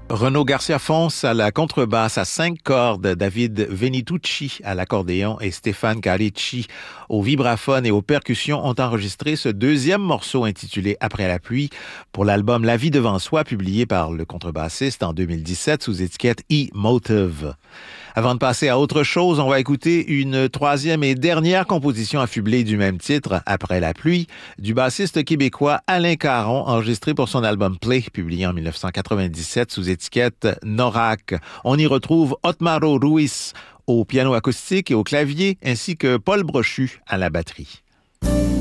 Renaud Garcia-Fonce à la contrebasse à 5 cordes, David Venitucci à l'accordéon et Stéphane Caricci au vibraphone et aux percussions ont enregistré ce deuxième morceau intitulé Après la pluie pour l'album La vie devant soi publié par le contrebassiste en 2017 sous étiquette E-Motive. Avant de passer à autre chose, on va écouter une troisième et dernière composition affublée du même titre, Après la pluie, du bassiste québécois Alain Caron, enregistré pour son album Play, publié en 1997 sous étiquette Norak. On y retrouve Otmaro Ruiz au piano acoustique et au clavier, ainsi que Paul Brochu à la batterie.